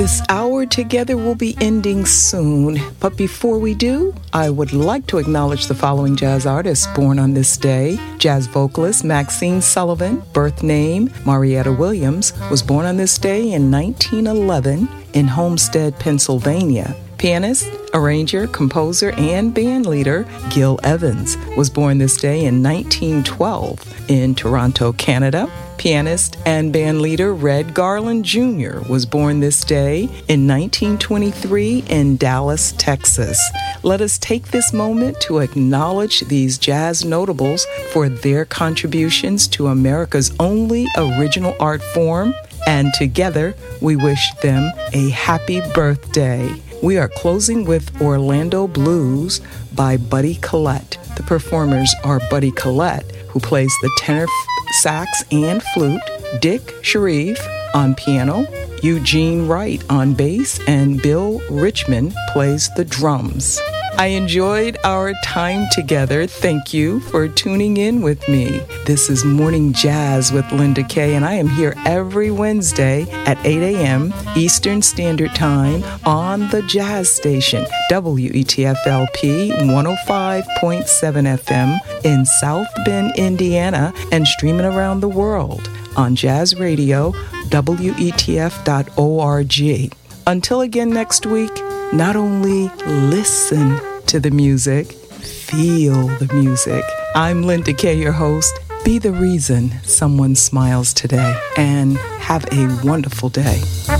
This hour together will be ending soon, but before we do, I would like to acknowledge the following jazz artists born on this day. Jazz vocalist Maxine Sullivan, birth name Marietta Williams, was born on this day in 1911 in Homestead, Pennsylvania. Pianist, arranger, composer, and bandleader Gil Evans was born this day in 1912 in Toronto, Canada. Pianist and bandleader Red Garland Jr. was born this day in 1923 in Dallas, Texas. Let us take this moment to acknowledge these jazz notables for their contributions to America's only original art form, and together we wish them a happy birthday. We are closing with Orlando Blues by Buddy Collette. The performers are Buddy Collette, who plays the tenor sax and flute, Dick Sharif on piano, Eugene Wright on bass, and Bill Richmond plays the drums. I enjoyed our time together. Thank you for tuning in with me. This is Morning Jazz with Linda Kay, and I am here every Wednesday at 8 a.m. Eastern Standard Time on the Jazz Station, WETF-LP 105.7 FM in South Bend, Indiana, and streaming around the world on Jazz Radio, WETF.org. Until again next week, not only listen to the music, feel the music. I'm Linda Kay, your host. Be the reason someone smiles today, and have a wonderful day.